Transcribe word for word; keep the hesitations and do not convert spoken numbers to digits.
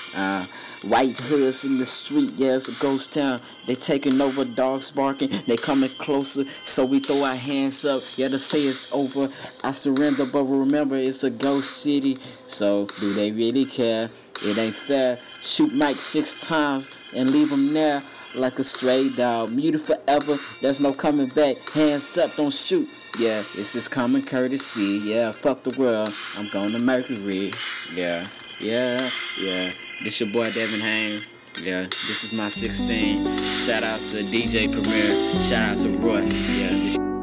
Uh, white hoods in the street, yeah, it's a ghost town. They taking over, dogs barking, they coming closer, so we throw our hands up. Yeah, to say it's over, I surrender, but remember it's a ghost city. So do they really care? It ain't fair. Shoot Mike six times and leave him there like a stray dog. Muted forever, there's no coming back. Hands up, don't shoot. Yeah, it's just common courtesy. Yeah, fuck the world. I'm going to Mercury. Yeah, yeah, yeah. This your boy Devin Haynes. Yeah, this is my sixteen. Shout out to D J Premier. Shout out to Royce. Yeah, this